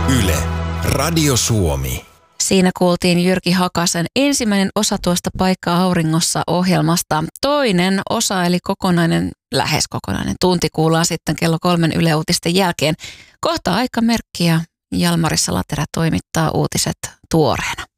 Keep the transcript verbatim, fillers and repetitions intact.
Yle, Radio Suomi. Siinä kuultiin Jyrki Hakasen ensimmäinen osa tuosta Paikka auringossa -ohjelmasta. Toinen osa, eli kokonainen, lähes kokonainen tunti, kuullaan sitten kello kolmen Yle Uutisten jälkeen. Kohta aikamerkki ja Jalmari Salaterä toimittaa uutiset tuoreena.